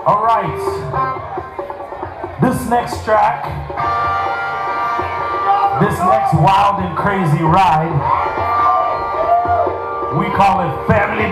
All right. This next track, this next wild and crazy ride, we call it Family